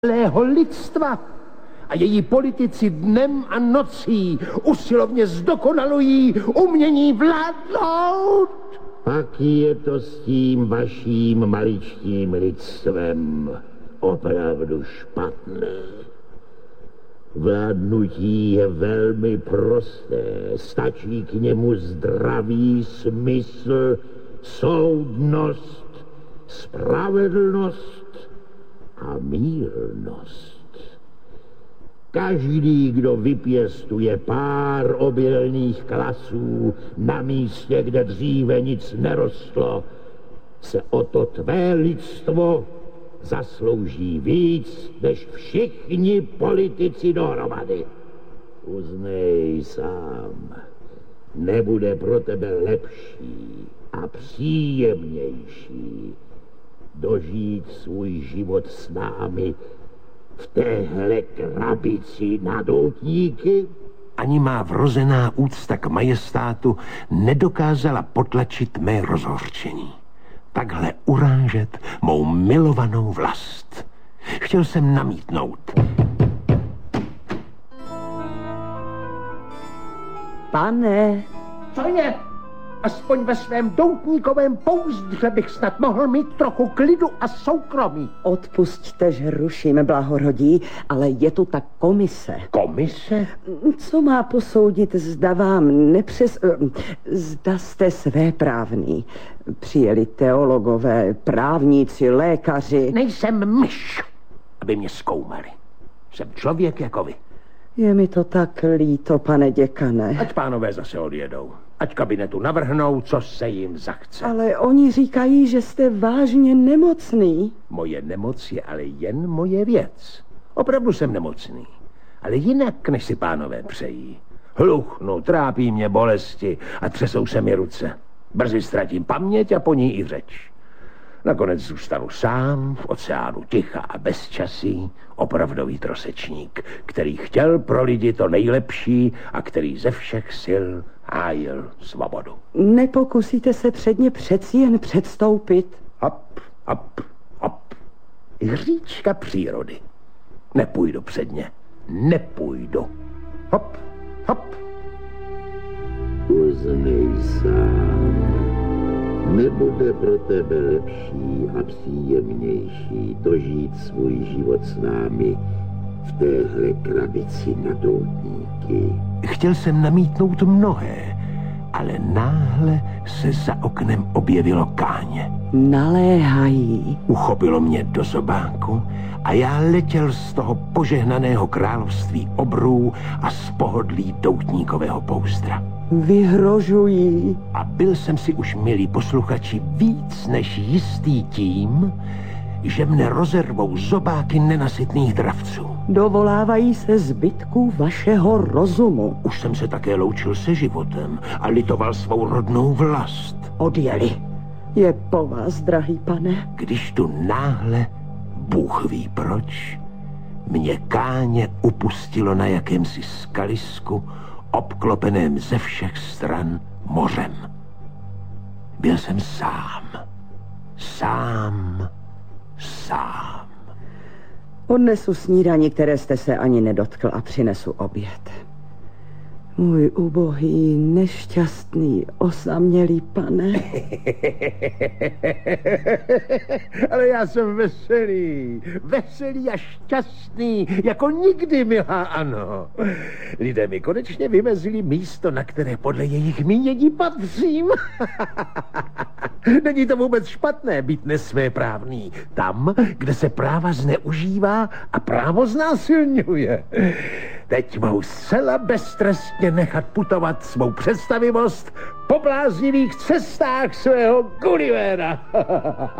celého lidstva. A její politici dnem a nocí usilovně zdokonalují umění vládnout. Pak je to s tím vaším maličkým lidstvem opravdu špatné. Vládnutí je velmi prosté, stačí k němu zdravý smysl, soudnost, spravedlnost a mírnost. Každý, kdo vypěstuje pár obilných klasů na místě, kde dříve nic nerostlo, se o to tvé lidstvo zaslouží víc než všichni politici dohromady. Uznej sám, nebude pro tebe lepší a příjemnější dožít svůj život s námi v téhle krabici na doutníky? Ani má vrozená úcta k majestátu nedokázala potlačit mé rozhořčení. Takhle urážet mou milovanou vlast. Chtěl jsem namítnout. Pane. Co je? Aspoň ve svém doutníkovém pouzdře bych snad mohl mít trochu klidu a soukromí. Odpusťte, že ruším, blahorodí, ale je tu ta komise. Komise? Co má posoudit, zda vám zda jste svéprávný. Přijeli teologové, právníci, lékaři. Nejsem myš, aby mě zkoumali. Jsem člověk jako vy. Je mi to tak líto, pane děkane. Ať pánové zase odjedou. Ať kabinetu navrhnou, co se jim zachce. Ale oni říkají, že jste vážně nemocný. Moje nemoc je ale jen moje věc. Opravdu jsem nemocný. Ale jinak, než si pánové přejí. Hluchnu, trápí mě bolesti a třesou se mi ruce. Brzy ztratím paměť a po ní i řeč. Nakonec zůstanu sám v oceánu ticha a bezčasí, opravdový trosečník, který chtěl pro lidi to nejlepší a který ze všech sil hájil svobodu. Nepokusíte se předně přeci jen předstoupit? Hop, hop, hop. Hříčka přírody. Nepůjdu předně. Nepůjdu. Hop, hop. Uznej sám. Nebude pro tebe lepší a příjemnější dožít svůj život s námi v téhle krabici na doutníky. Chtěl jsem namítnout mnohé, ale náhle se za oknem objevilo káně. Naléhají. Uchopilo mě do zobáku a já letěl z toho požehnaného království obrů a z pohodlí doutníkového pouzdra. Vyhrožují. A byl jsem si už, milí posluchači, víc než jistý tím, že mne rozervou zobáky nenasytných dravců. Dovolávají se zbytků vašeho rozumu. Už jsem se také loučil se životem a litoval svou rodnou vlast. Odjeli. Je po vás, drahý pane. Když tu náhle, Bůh ví proč, mě káně upustilo na jakémsi skalisku, obklopeném ze všech stran mořem. Byl jsem sám. Odnesu snídani, které jste se ani nedotkl, a přinesu oběd. Můj ubohý, nešťastný, osamělý pane. Ale já jsem veselý a šťastný, jako nikdy, milá Ano. Lidé mi konečně vymezili místo, na které podle jejich mínění patřím. Není to vůbec špatné být nesvéprávný. Tam, kde se práva zneužívá a právo znásilňuje. Teď mohu zcela beztrestně nechat putovat svou představivost po bláznivých cestách svého Gullivera.